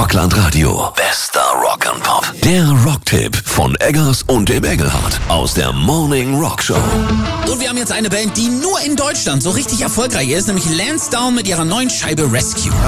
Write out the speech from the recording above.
Rockland Radio. Bester Rock and Pop. Der Rocktipp von Eggers und dem Engelhardt aus der Morning Rock Show. Und wir haben jetzt eine Band, die nur in Deutschland so richtig erfolgreich ist, nämlich Lansdowne mit ihrer neuen Scheibe Rescue.